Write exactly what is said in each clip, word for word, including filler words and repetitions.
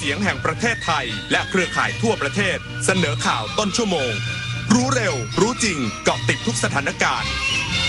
เสียงแห่งประเทศไทยและเครือข่ายทั่วประเทศเสนอข่าวต้นชั่วโมงรู้เร็วรู้จริงเกาะติดทุกสถานการณ์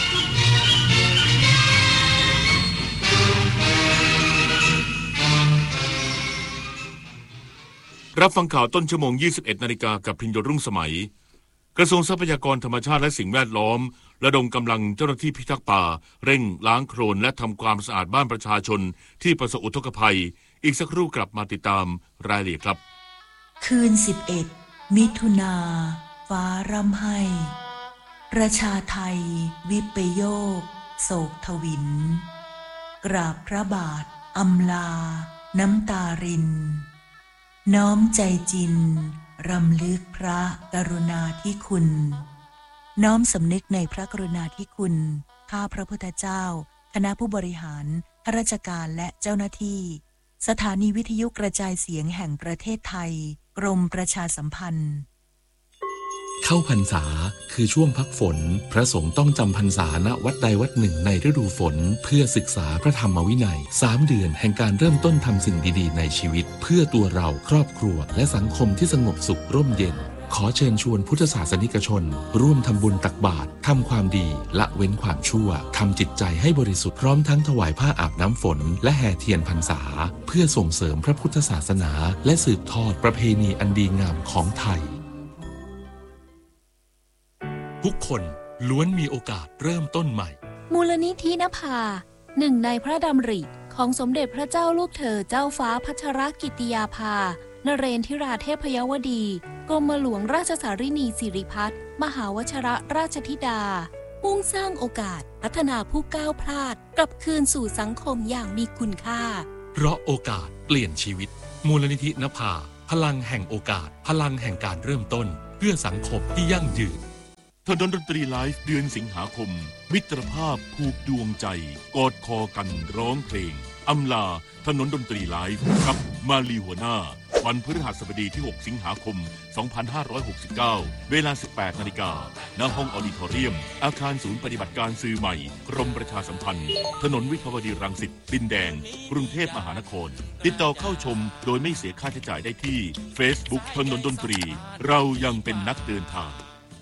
รับฟังข่าวต้นชั่วโมง ยี่สิบเอ็ดนาฬิกา กับพิญญรุ่งสมัยกระทรวงทรัพยากรธรรมชาติและสิ่งแวดล้อมระดมกำลังเจ้าหน้าที่พิทักษ์ป่าเร่งล้างโคลนและทำความสะอาดบ้านประชาชนที่ประสบอุทกภัยอีกสักครู่กลับมาติดตามรายละเอียดครับคืนสิบเอ็ดมิถุนาฟ้าร่ำไห้ประชาไทยวิปโยคโศกทวินกราบพระบาทอำลาน้ำตารินน้อมใจจินรำลึกพระกรุณาธิคุณน้อมสำนึกในพระกรุณาธิคุณข้าพระพุทธเจ้าคณะผู้บริหารข้าราชการและเจ้าหน้าที่สถานีวิทยุกระจายเสียงแห่งประเทศไทยกรมประชาสัมพันธ์เข้าพรรษาคือช่วงพักฝนพระสงฆ์ต้องจำพรรษาณวัดใดวัดหนึ่งในฤดูฝนเพื่อศึกษาพระธรรมวินัยสามเดือนแห่งการเริ่มต้นทำสิ่งดีๆในชีวิตเพื่อตัวเราครอบครัวและสังคมที่สงบสุขร่มเย็นขอเชิญชวนพุทธศาสนิกชนร่วมทำบุญตักบาตรทำความดีละเว้นความชั่วทำจิตใจให้บริสุทธิ์พร้อมทั้งถวายผ้าอาบน้ำฝนและแห่เทียนพรรษาเพื่อส่งเสริมพระพุทธศาสนาและสืบทอดประเพณีอันดีงามของไทยทุกคนล้วนมีโอกาสเริ่มต้นใหม่มูลนิธินภาหนึ่งในพระดำริของสมเด็จพระเจ้าลูกเธอเจ้าฟ้าพัชรกิติยาภานเรนทิราเทพยวดีกรมหลวงราชสารินีสิริพัฒน์มหาวชิรราชธิดามุ่งสร้างโอกาสพัฒนาผู้ก้าวพลาดกลับคืนสู่สังคมอย่างมีคุณค่าเพราะโอกาสเปลี่ยนชีวิตมูลนิธินภาพลังแห่งโอกาสพลังแห่งการเริ่มต้นเพื่อสังคมที่ยั่งยืนถนนดนตรีไลฟ์เดือนสิงหาคมมิตรภาพผูกดวงใจกอดคอกันร้องเพลงอำลาถนนดนตรีไลฟ์กับมาลีหัวหน้าวันพฤหัสบดีที่หกสิงหาคมสองพันห้าร้อยหกสิบเก้าเวลา สิบแปดนาฬิกา ณ ห้องออดิทอเรียมอาคารศูนย์ปฏิบัติการสื่อใหม่กรมประชาสัมพันธ์ถนนวิภาวดีรังสิตดินแดงกรุงเทพมหานครติดต่อเข้าชมโดยไม่เสียค่าใช้จ่ายได้ที่ Facebook ถนนดนตรีเรายังเป็นนักเดินทาง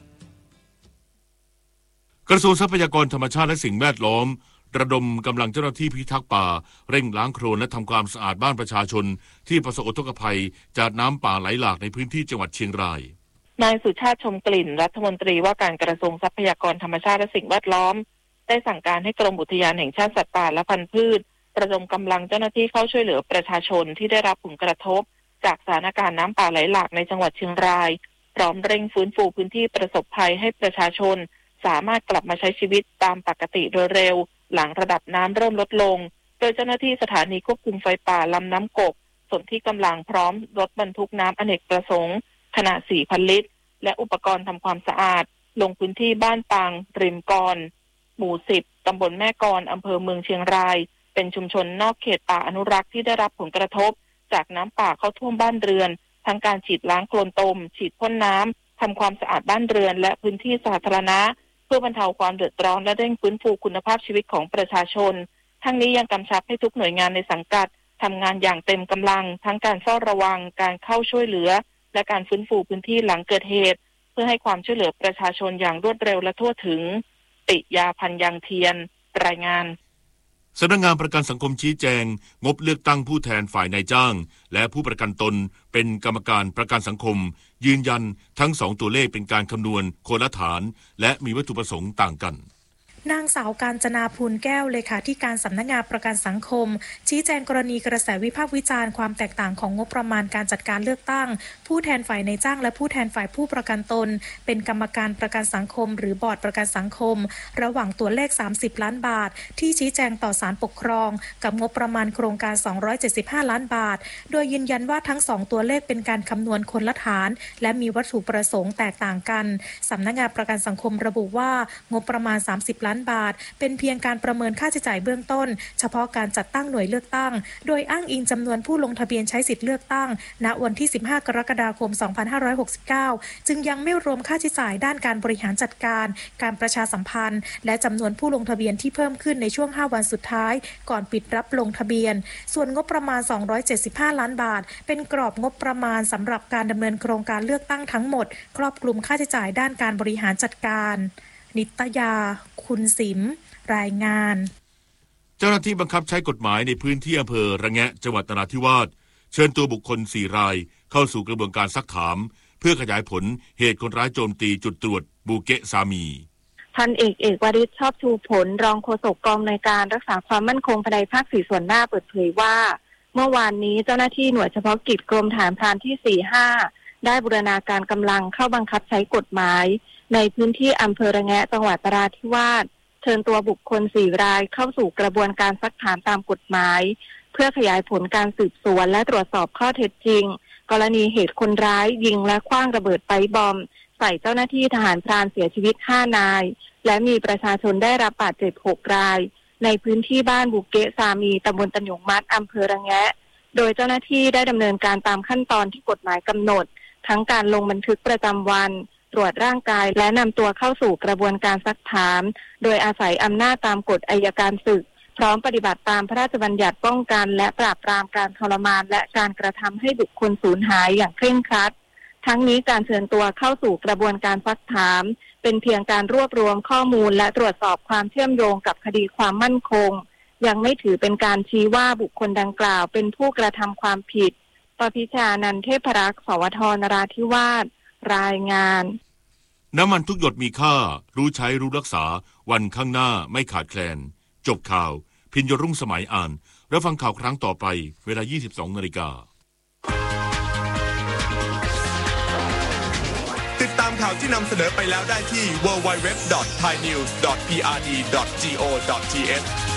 กระทรวงทรัพยากรธรรมชาติและสิ่งแวดล้อมระดมกำลังเจ้าหน้าที่พิทักษ์ป่าเร่งล้างโคลนและทำความสะอาดบ้านประชาชนที่ประสบอุทกภัยจากน้ำป่าไหลหลากในพื้นที่จังหวัดเชียงรายนายสุชาติชมกลิ่นรัฐมนตรีว่าการกระทรวงทรัพยากรธรรมชาติและสิ่งแวดล้อมได้สั่งการให้กรมอุทยานแห่งชาติสัตว์ป่าและพันธุ์พืชระดมกำลังเจ้าหน้าที่เข้าช่วยเหลือประชาชนที่ได้รับผลกระทบจากสถานการณ์น้ำป่าไหลหลากในจังหวัดเชียงรายพร้อมเร่งฟื้นฟูพื้นที่ประสบภัยให้ประชาชนสามารถกลับมาใช้ชีวิตตามปกติโดยเร็วหลังระดับน้ำเริ่มลดลงโดยเจ้าหน้าที่สถานีควบคุมไฟป่าลำน้ำกกส่วนที่กำลังพร้อมรถบรรทุกน้ำอเนกประสงค์ขนาด สี่พัน ลิตรและอุปกรณ์ทำความสะอาดลงพื้นที่บ้านปางริมกรหมู่สิบตำบลแม่กรอำเภอเมืองเชียงรายเป็นชุมชนนอกเขตป่าอนุรักษ์ที่ได้รับผลกระทบจากน้ำป่าเข้าท่วมบ้านเรือนทั้งการฉีดล้างโคลนตมฉีดพ่นน้ำทำความสะอาดบ้านเรือนและพื้นที่สาธารณะเพื่อบรรเทาความเดือดร้อนและเร่งฟื้นฟูคุณภาพชีวิตของประชาชนทั้งนี้ยังกำชับให้ทุกหน่วยงานในสังกัดทำงานอย่างเต็มกำลังทั้งการเฝ้าระวังการเข้าช่วยเหลือและการฟื้นฟูพื้นที่หลังเกิดเหตุเพื่อให้ความช่วยเหลือประชาชนอย่างรวดเร็วและทั่วถึงปิยาพันยังเทียนรายงานสำนักงานประกันสังคมชี้แจงงบเลือกตั้งผู้แทนฝ่ายนายจ้างและผู้ประกันตนเป็นกรรมการประกันสังคมยืนยันทั้งสองตัวเลขเป็นการคำนวณคนละฐานและมีวัตถุประสงค์ต่างกันนางสาวกาญจนาภูลแก้วเลขาธิการสำนักงานประกันสังคมชี้แจงกรณีกระแสวิพากษ์วิจารณ์ความแตกต่างของงบประมาณการจัดการเลือกตั้งผู้แทนฝ่ายนายจ้างและผู้แทนฝ่ายผู้ประกันตนเป็นกรรมการประกันสังคมหรือบอร์ดประกันสังคมระหว่างตัวเลขสามสิบล้านบาทที่ชี้แจงต่อศาลปกครองกับงบประมาณโครงการสองร้อยเจ็ดสิบห้าล้านบาทโดยยืนยันว่าทั้งสองตัวเลขเป็นการคำนวณคนละฐานและมีวัตถุประสงค์แตกต่างกันสำนักงานประกันสังคมระบุว่างบประมาณสามสิบล้านล้านบาทเป็นเพียงการประเมินค่าใช้จ่ายเบื้องต้นเฉพาะการจัดตั้งหน่วยเลือกตั้งโดยอ้างอิงจำนวนผู้ลงทะเบียนใช้สิทธิ์เลือกตั้งณวันที่สิบห้ากรกฎาคมสองพันห้าร้อยหกสิบเก้าจึงยังไม่รวมค่าใช้จ่ายด้านการบริหารจัดการการประชาสัมพันธ์และจำนวนผู้ลงทะเบียนที่เพิ่มขึ้นในช่วงห้าวันสุดท้ายก่อนปิดรับลงทะเบียนส่วนงบประมาณสองร้อยเจ็ดสิบห้าล้านบาทเป็นกรอบงบประมาณสำหรับการดำเนินโครงการเลือกตั้งทั้งหมดครอบคลุมค่าใช้จ่ายด้านการบริหารจัดการนิตยาคุณสิมรายงานเจ้าหน้าที่บังคับใช้กฎหมายในพื้นที่อำเภอระแงะจังหวัดนราธิวาสเชิญตัวบุคคลสี่รายเข้าสู่กระบวนการซักถามเพื่อขยายผลเหตุคนร้ายโจมตีจุดตรวจบูเกะซามีพันเอกเอกวริศชอบชูผลรองโฆษกกองในการรักษาความมั่นคงภายในภาคสี่ส่วนหน้าเปิดเผยว่าเมื่อวานนี้เจ้าหน้าที่หน่วยเฉพาะกิจกรมฐานพรานที่ สี่ห้า ได้บูรณาการกำลังเข้าบังคับใช้กฎหมายในพื้นที่อำเภอระแงะจังหวัดนราธิวาสเชิญตัวบุคคลสี่รายเข้าสู่กระบวนการซักถามตามกฎหมายเพื่อขยายผลการสืบสวนและตรวจสอบข้อเท็จจริงกรณีเหตุคนร้ายยิงและขว้างระเบิดไป๊บอมใส่เจ้าหน้าที่ทหารพรานเสียชีวิตห้านายและมีประชาชนได้รับบาดเจ็บหกรายในพื้นที่บ้านบุเกะซามีตำบลตะหยงมัดอำเภอระแงะโดยเจ้าหน้าที่ได้ดำเนินการตามขั้นตอนที่กฎหมายกำหนดทั้งการลงบันทึกประจำวันตรวจร่างกายและนำตัวเข้าสู่กระบวนการซักถามโดยอาศัยอำนาจตามกฎอัยการศึกพร้อมปฏิบัติตามพระราชบัญญัติป้องกันและปราบปรามการทรมานและการกระทำให้บุคคลสูญหายอย่างเคร่งครัดทั้งนี้การเชิญตัวเข้าสู่กระบวนการซักถามเป็นเพียงการรวบรวมข้อมูลและตรวจสอบความเชื่อมโยงกับคดีความมั่นคงยังไม่ถือเป็นการชี้ว่าบุคคลดังกล่าวเป็นผู้กระทำความผิดปพิชานันท์เทพรักษ์สวทนราธิวาสรายงานน้ำมันทุกหยดมีค่ารู้ใช้รู้รักษาวันข้างหน้าไม่ขาดแคลนจบข่าวพิญญรุ่งสมัยอ่านแล้วฟังข่าวครั้งต่อไปเวลา ยี่สิบสองนาฬิกาติดตามข่าวที่นำเสนอไปแล้วได้ที่ ดับเบิลยู ดับเบิลยู ดับเบิลยู ดอท ไทยนิวส์ ดอท พี อาร์ ดี ดอท จี โอ ดอท ที เอช